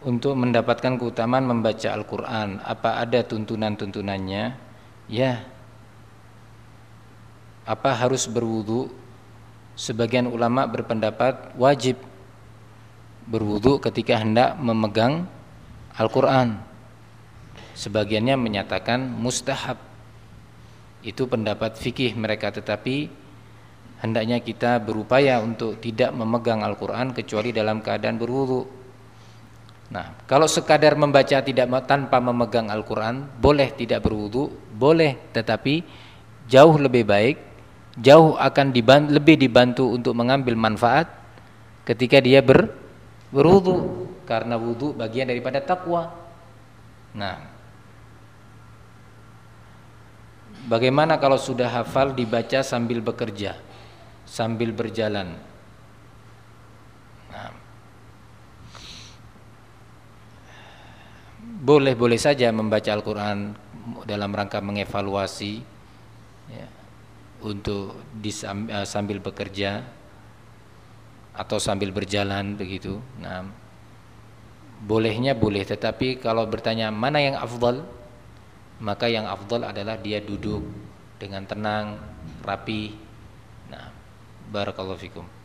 untuk mendapatkan keutamaan membaca Al-Quran, apa ada tuntunan-tuntunannya? Ya. Apa harus berwudu? Sebagian ulama berpendapat wajib berwudu ketika hendak memegang Al-Quran. Sebagiannya menyatakan mustahab. Itu pendapat fikih mereka, tetapi hendaknya kita berupaya untuk tidak memegang Al-Quran kecuali dalam keadaan berwudu. Nah, kalau sekadar membaca tanpa memegang Al-Quran, boleh tidak berwudu, boleh, tetapi jauh lebih baik, jauh akan lebih dibantu untuk mengambil manfaat ketika dia berwudu, karena wudu bagian daripada takwa. Nah, bagaimana kalau sudah hafal dibaca sambil bekerja, sambil berjalan? Nah, boleh-boleh saja membaca Al-Quran dalam rangka mengevaluasi, ya, untuk sambil bekerja atau sambil berjalan begitu. Nah, bolehnya boleh, tetapi kalau bertanya mana yang afdal, maka yang afdal adalah dia duduk dengan tenang, rapi. Nah, barakallahu fikum.